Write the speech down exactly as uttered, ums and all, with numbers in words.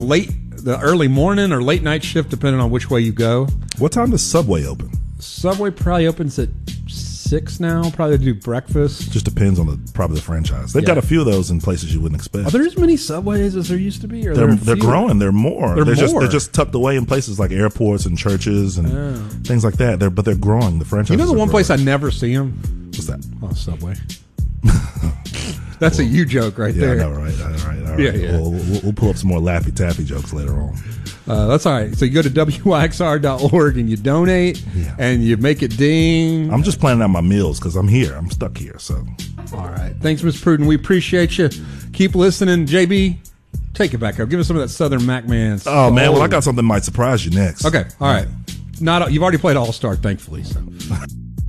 late, the early morning or late night shift, depending on which way you go. What time does Subway open? Subway probably opens at six now. Probably do breakfast. Just depends on the probably the franchise. They've Yeah. got a few of those in places you wouldn't expect. Are there as many Subways as there used to be? Or They're there they're fewer? growing. They're more. They're They're just more. they're just tucked away in places like airports and churches and Oh. things like that. They're but they're growing. The franchise. You know the one place I never see them? What's that? Oh, Subway. That's a you joke right Yeah, there. I know, right? All right, all right. Yeah, yeah. We'll, we'll, we'll pull up some more Laffy Taffy jokes later on. Uh, that's all right. So you go to W I X R dot org and you donate, Yeah. and you make it ding. I'm just planning out my meals because I'm here. I'm stuck here. So, All right. Thanks, Miz Pruden. We appreciate you. Keep listening. J B, take it back up. Give us some of that Southern Mac Man. oh man, well I got something that might surprise you next. Okay. All right. Not you've already played All Star, thankfully. So.